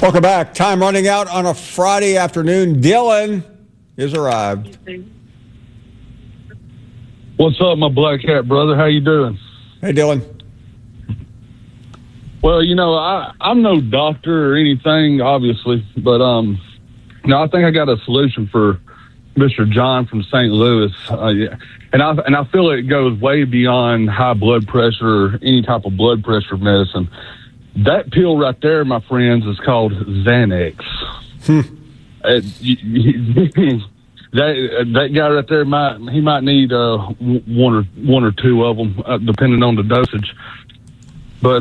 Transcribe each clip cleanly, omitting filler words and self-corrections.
Welcome back. Time running out on a Friday afternoon. Dylan is arrived. What's up, my black hat brother? How you doing? Hey, Dylan. Well, I'm no doctor or anything, obviously, but I think I got a solution for Mr. John from St. Louis. And I feel it goes way beyond high blood pressure or any type of blood pressure medicine. That pill right there, my friends, is called Xanax. That guy right there might need one or two of them, depending on the dosage. But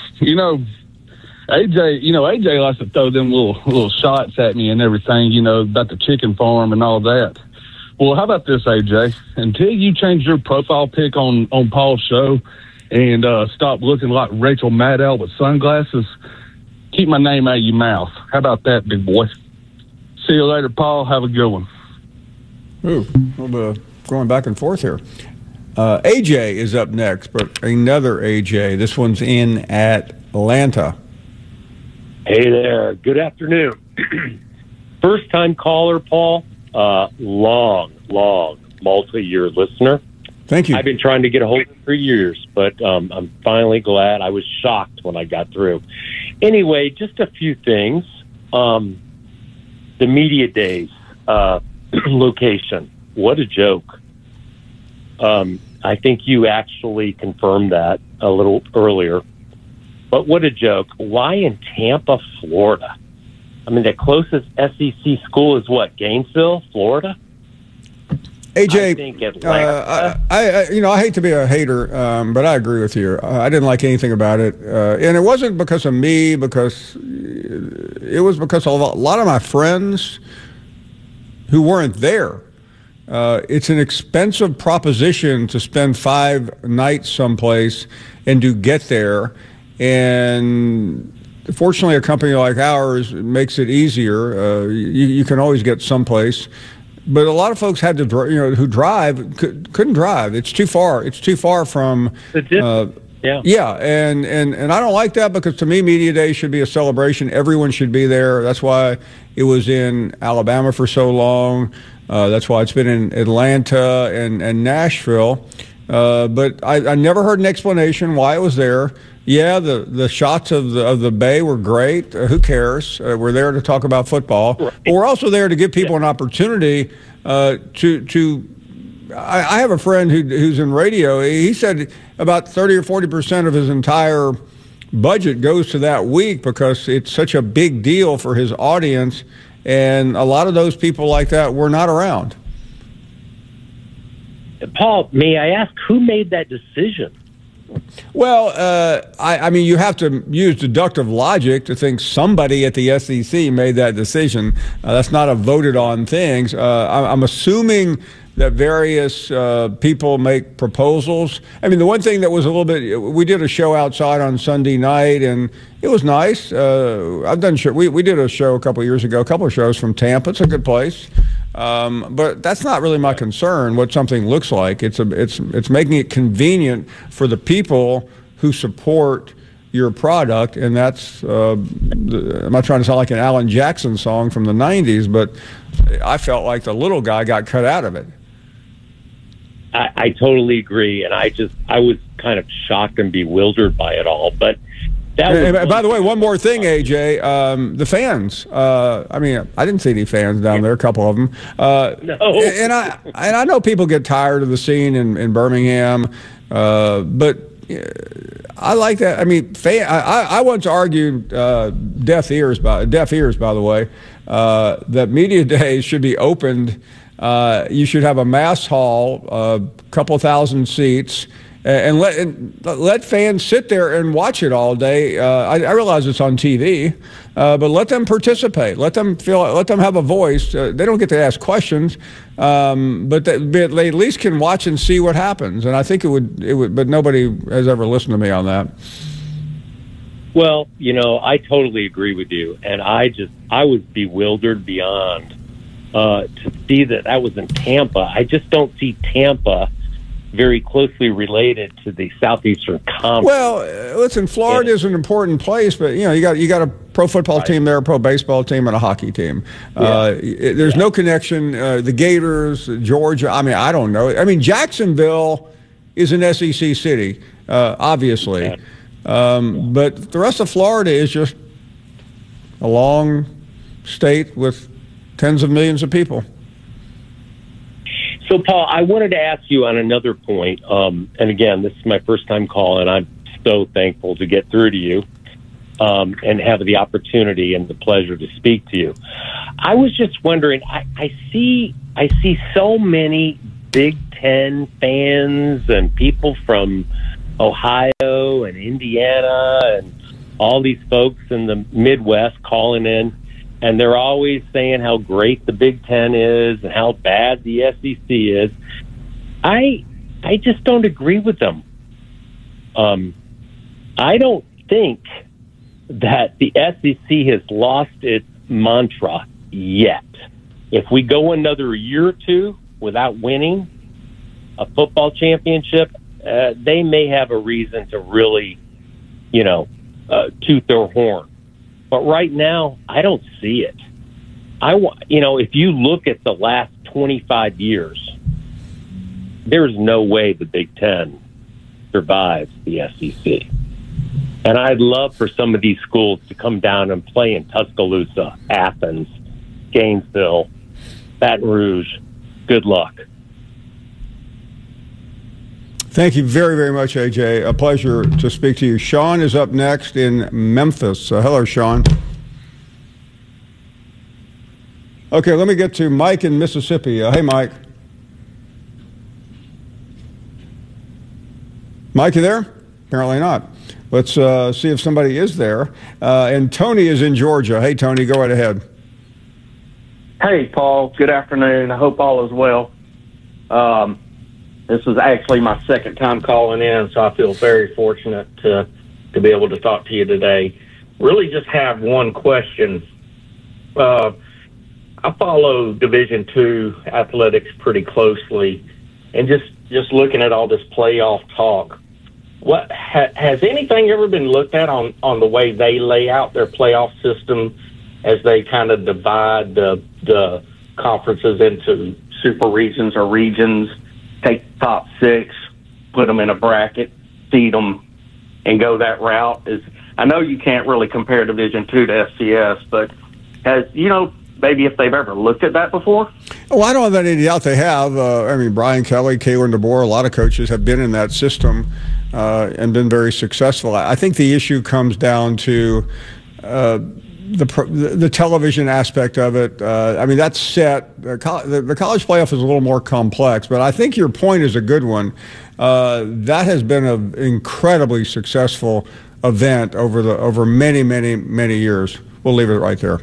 AJ likes to throw them little shots at me and everything, about the chicken farm and all that. Well, how about this, AJ? Until you change your profile pic on Paul's show and stop looking like Rachel Maddow with sunglasses, keep my name out of your mouth. How about that, big boy? See you later, Paul. Have a good one. Ooh, a little bit of going back and forth here. AJ is up next, but another AJ. This one's in Atlanta. Hey there. Good afternoon. First-time caller, Paul. Long, multi-year listener. Thank you. I've been trying to get a hold of him for years, but I'm finally glad. I was shocked when I got through. Anyway, just a few things. The media days location. What a joke. I think you actually confirmed that a little earlier. But what a joke. Why in Tampa, Florida? I mean, the closest SEC school is what, Gainesville, Florida? AJ, I think Atlanta. I hate to be a hater, but I agree with you. I didn't like anything about it. And it wasn't because of me, because it was because of a lot of my friends who weren't there. It's an expensive proposition to spend 5 nights someplace and to get there. And fortunately, a company like ours makes it easier. You can always get someplace. But a lot of folks had to, who drive, couldn't drive. It's too far. It's too far from. Yeah, and I don't like that, because to me, Media Day should be a celebration. Everyone should be there. That's why it was in Alabama for so long. That's why it's been in Atlanta and Nashville. But I never heard an explanation why it was there. Yeah, the shots of the Bay were great. Who cares? We're there to talk about football. Right. But we're also there to give people an opportunity to. I have a friend who's in radio. He said about 30 or 40% of his entire budget goes to that week because it's such a big deal for his audience. And a lot of those people like that were not around. Paul, may I ask who made that decision? Well, I mean, you have to use deductive logic to think somebody at the SEC made that decision. That's not a voted on thing. I'm assuming that various people make proposals. I mean, the one thing that was a little bit, we did a show outside on Sunday night, and it was nice. I've done we did a show a couple of years ago, a couple of shows from Tampa. It's a good place. But that's not really my concern, what something looks like. It's making it convenient for the people who support your product, and that's, I'm not trying to sound like an Alan Jackson song from the 90s, but I felt like the little guy got cut out of it. I totally agree, and I was kind of shocked and bewildered by it all, but and by the way, one more thing, AJ, the fans. I mean, I didn't see any fans down there, a couple of them. No. And I know people get tired of the scene in Birmingham, but I like that. I mean, I once argued deaf ears, by the way, that Media Days should be opened. You should have a mass hall, a couple thousand seats, and let fans sit there and watch it all day. I realize it's on TV, but let them participate. Let them have a voice. They don't get to ask questions, but they at least can watch and see what happens. And I think it would. But nobody has ever listened to me on that. Well, I totally agree with you, and I was bewildered beyond to see that was in Tampa. I just don't see Tampa very closely related to the Southeastern Conference. Well, listen, Florida is an important place, but you got a pro football team there, a pro baseball team, and a hockey team. There's no connection. The Gators, Georgia. I mean, I don't know. I mean, Jacksonville is an SEC city, obviously, but the rest of Florida is just a long state with tens of millions of people. So, Paul, I wanted to ask you on another point, and again, this is my first time calling. I'm so thankful to get through to you and have the opportunity and the pleasure to speak to you. I was just wondering, I see so many Big Ten fans and people from Ohio and Indiana and all these folks in the Midwest calling in. And they're always saying how great the Big Ten is and how bad the SEC is. I just don't agree with them. I don't think that the SEC has lost its mantra yet. If we go another year or two without winning a football championship, they may have a reason to really, toot their horn. But right now, I don't see it. If you look at the last 25 years, there's no way the Big Ten survives the SEC. And I'd love for some of these schools to come down and play in Tuscaloosa, Athens, Gainesville, Baton Rouge. Good luck. Thank you very, very much, AJ. A pleasure to speak to you. Sean is up next in Memphis. Hello, Sean. Okay, let me get to Mike in Mississippi. Hey, Mike. Mike, you there? Apparently not. Let's see if somebody is there. And Tony is in Georgia. Hey, Tony, go right ahead. Hey, Paul. Good afternoon. I hope all is well. This is actually my second time calling in, so I feel very fortunate to be able to talk to you today. Really just have one question. I follow Division II athletics pretty closely, and just looking at all this playoff talk, what has anything ever been looked at on the way they lay out their playoff system as they kind of divide the conferences into super regions or regions? Take the top six, put them in a bracket, seed them, and go that route. I know you can't really compare Division II to FCS, but maybe if they've ever looked at that before? Oh, I don't have any doubt they have. Brian Kelly, Kalen DeBoer, a lot of coaches have been in that system and been very successful. I think the issue comes down to the television aspect of it. That's set. The college playoff is a little more complex, but I think your point is a good one. That has been an incredibly successful event over many, many, many years. We'll leave it right there.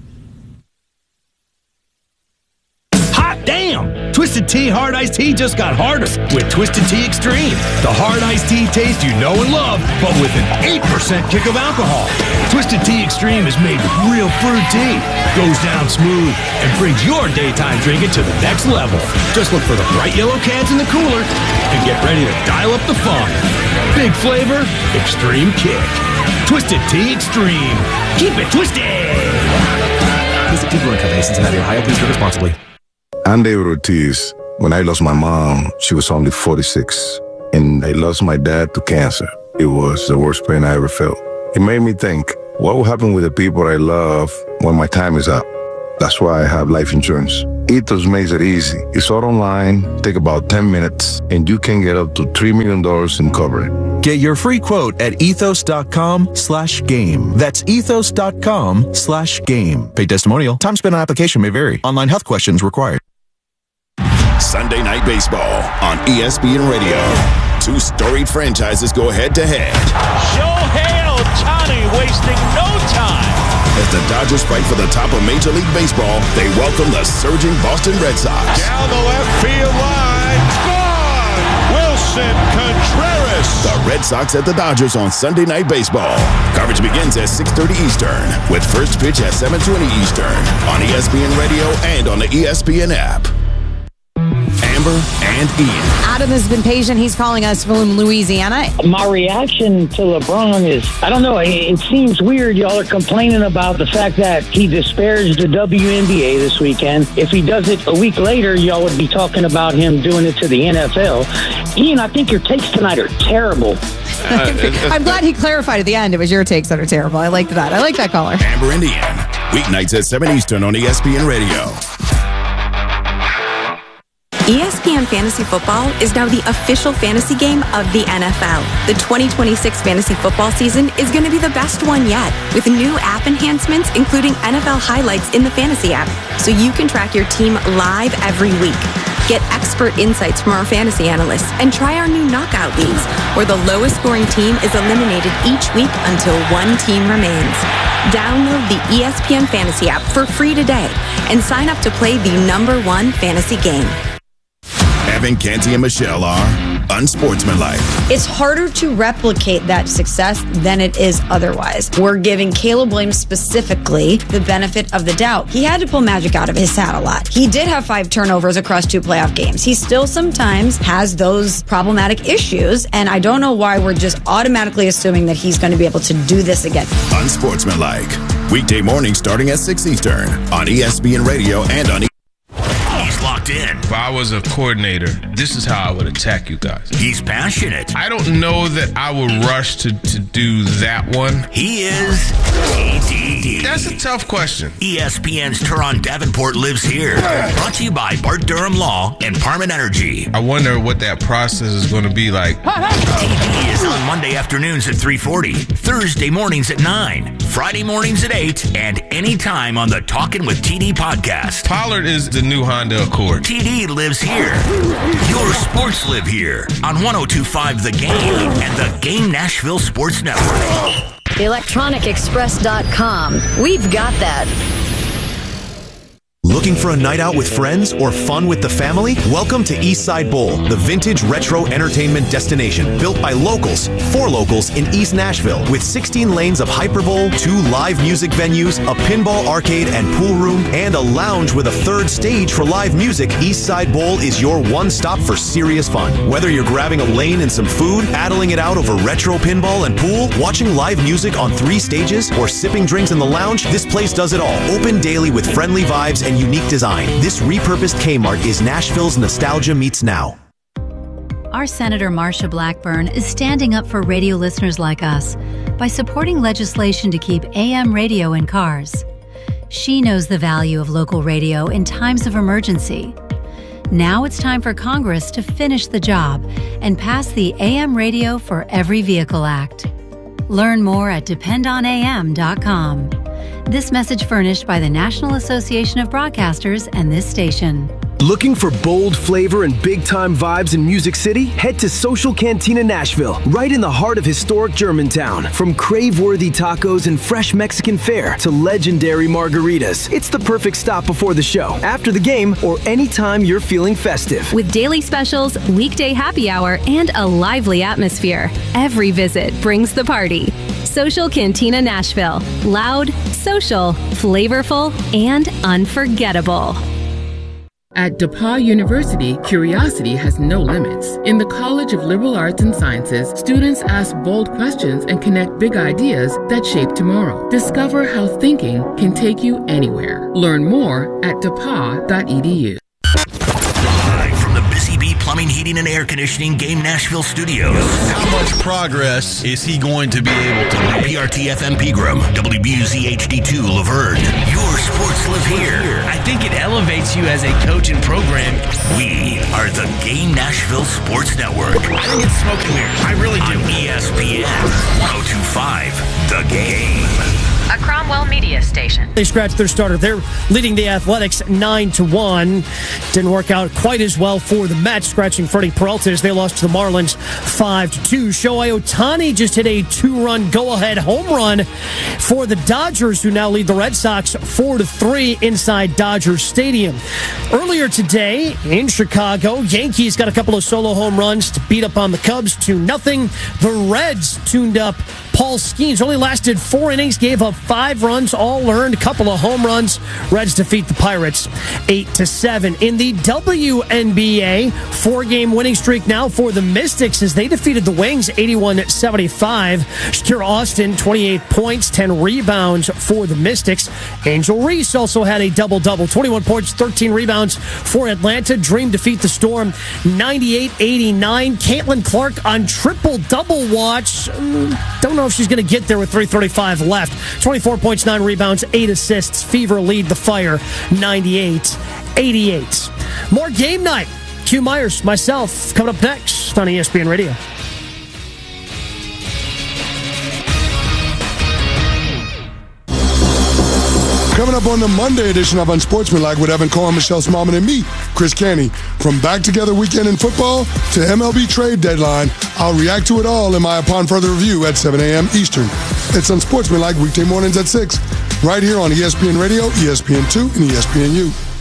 Twisted Tea Hard Iced Tea just got harder with Twisted Tea Extreme. The hard iced tea taste you know and love, but with an 8% kick of alcohol. Twisted Tea Extreme is made with real fruit tea, goes down smooth, and brings your daytime drinking to the next level. Just look for the bright yellow cans in the cooler and get ready to dial up the fun. Big flavor, extreme kick. Twisted Tea Extreme. Keep it twisted. Visit T-Brewer Company, Cincinnati, Ohio. Please drink responsibly. I'm David Ortiz. When I lost my mom, she was only 46, and I lost my dad to cancer. It was the worst pain I ever felt. It made me think, what will happen with the people I love when my time is up? That's why I have life insurance. Ethos makes it easy. It's all online, take about 10 minutes, and you can get up to $3 million in coverage. Get your free quote at ethos.com/game. That's ethos.com/game. Paid testimonial. Time spent on application may vary. Online health questions required. Sunday Night Baseball on ESPN Radio. Two storied franchises go head-to-head. Shohei Ohtani wasting no time. As the Dodgers fight for the top of Major League Baseball, they welcome the surging Boston Red Sox. Down the left field line. Gone! Wilson Contreras. The Red Sox at the Dodgers on Sunday Night Baseball. Coverage begins at 6:30 Eastern, with first pitch at 7:20 Eastern on ESPN Radio and on the ESPN app. Amber and Ian. Adam has been patient. He's calling us from Louisiana. My reaction to LeBron is, I don't know, it seems weird y'all are complaining about the fact that he disparaged the WNBA this weekend. If he does it a week later, y'all would be talking about him doing it to the NFL. Ian, I think your takes tonight are terrible. I'm glad he clarified at the end. It was your takes that are terrible. I liked that. I like that caller. Amber and Ian. Weeknights at 7 Eastern on ESPN Radio. ESPN Fantasy Football is now the official fantasy game of the NFL. The 2026 fantasy football season is going to be the best one yet, with new app enhancements, including NFL highlights in the fantasy app, so you can track your team live every week. Get expert insights from our fantasy analysts and try our new knockout leagues, where the lowest scoring team is eliminated each week until one team remains. Download the ESPN Fantasy app for free today and sign up to play the #1 fantasy game. Evan, Canty, and Michelle are unsportsmanlike. It's harder to replicate that success than it is otherwise. We're giving Caleb Williams specifically the benefit of the doubt. He had to pull magic out of his hat a lot. He did have 5 turnovers across 2 playoff games. He still sometimes has those problematic issues, and I don't know why we're just automatically assuming that he's going to be able to do this again. Unsportsmanlike. Weekday morning starting at 6 Eastern on ESPN Radio and on Locked in. If I was a coordinator, this is how I would attack you guys. He's passionate. I don't know that I would rush to do that one. He is TD. That's a tough question. ESPN's Teron Davenport lives here. Brought to you by Bart Durham Law and Parman Energy. I wonder what that process is going to be like. TD is on Monday afternoons at 3:40, Thursday mornings at 9, Friday mornings at 8, and anytime on the Talkin' with TD podcast. Pollard is the new Honda Accord. TD lives here. Your sports live here on 102.5 The Game and the Game Nashville Sports Network. ElectronicExpress.com. We've got that. Looking for a night out with friends or fun with the family? Welcome to Eastside Bowl, the vintage retro entertainment destination built by locals for locals in East Nashville, with 16 lanes of Hyperbowl, 2 live music venues, a pinball arcade and pool room, and a lounge with a 3rd stage for live music. Eastside Bowl is your one stop for serious fun. Whether you're grabbing a lane and some food, battling it out over retro pinball and pool, watching live music on 3 stages, or sipping drinks in the lounge, this place does it all. Open daily with friendly vibes and unique design. This repurposed Kmart is Nashville's nostalgia meets now. Our Senator Marsha Blackburn is standing up for radio listeners like us by supporting legislation to keep AM radio in cars. She knows the value of local radio in times of emergency. Now it's time for Congress to finish the job and pass the AM Radio for Every Vehicle Act. Learn more at dependonam.com. This message furnished by the National Association of Broadcasters and this station. Looking for bold flavor and big-time vibes in Music City? Head to Social Cantina Nashville, right in the heart of historic Germantown. From crave-worthy tacos and fresh Mexican fare to legendary margaritas, it's the perfect stop before the show, after the game, or anytime you're feeling festive. With daily specials, weekday happy hour, and a lively atmosphere, every visit brings the party. Social Cantina Nashville. Loud, social, flavorful, and unforgettable. At DePauw University, curiosity has no limits. In the College of Liberal Arts and Sciences, students ask bold questions and connect big ideas that shape tomorrow. Discover how thinking can take you anywhere. Learn more at depaw.edu. Live from the Busy Bee Plumbing, Heating, and Air Conditioning Game Nashville Studios. How much progress is he going to be able to make? PRT-FM Pegram, WBUZ HD2 Laverne. Your sports live here. I think it elevates you as a coach and program. We are the Game Nashville Sports Network. I think it's smoke and mirrors. I really do. On ESPN 102.5 The Game. A Cromwell Media station. They scratched their starter. They're leading the Athletics 9-1. Didn't work out quite as well for the Mets, scratching Freddie Peralta as they lost to the Marlins 5-2. Shohei Ohtani just hit a 2-run go-ahead home run for the Dodgers, who now lead the Red Sox 4-3 inside Dodger Stadium. Earlier today in Chicago, Yankees got a couple of solo home runs to beat up on the Cubs 2-0. The Reds tuned up Paul Skeens. Only lasted 4 innings, gave up 5 5 runs, all earned, a couple of home runs. Reds defeat the Pirates 8-7. In the WNBA, 4-game winning streak now for the Mystics as they defeated the Wings 81-75. Shakira Austin, 28 points, 10 rebounds for the Mystics. Angel Reese also had a double-double, 21 points, 13 rebounds for Atlanta. Dream defeat the Storm 98-89. Caitlin Clark on triple-double watch. Don't know if she's going to get there with 3:35 left. 24 points, 9 rebounds, 8 assists. Fever lead the Fire 98-88. More game night. Q Myers, myself, coming up next on ESPN Radio. Coming up on the Monday edition of Unsportsmanlike with Evan Cohen, Michelle Smallman, and me, Chris Canty. From Back Together Weekend in Football to MLB Trade Deadline, I'll react to it all in my Upon Further Review at 7 a.m. Eastern. It's Unsportsmanlike weekday mornings at 6, right here on ESPN Radio, ESPN2, and ESPNU.